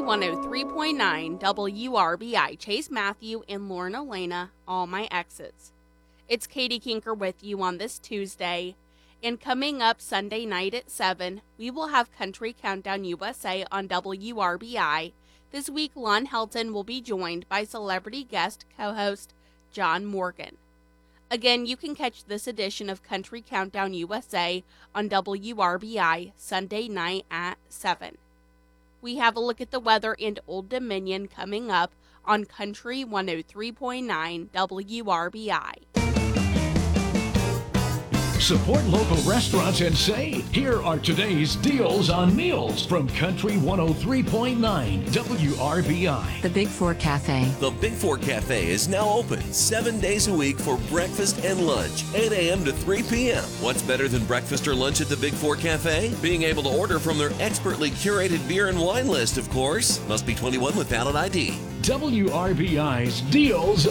103.9 WRBI, Chase Matthew and Lauren Elena, all my exes. It's Katie Kinker with you on this Tuesday, and coming up Sunday night at 7, we will have Country Countdown USA on WRBI. This week, Lon Helton will be joined by celebrity guest co-host John Morgan. Again, you can catch this edition of Country Countdown USA on WRBI Sunday night at 7. We have a look at the weather in Old Dominion coming up on Country 103.9 WRBI. Support local restaurants and save. Here are today's deals on meals from Country 103.9 WRBI. The Big Four Cafe. The Big Four Cafe is now open 7 days a week for breakfast and lunch, 8 a.m. to 3 p.m. What's better than breakfast or lunch at the Big Four Cafe? Being able to order from their expertly curated beer and wine list, of course. Must be 21 with valid ID. WRBI's Deals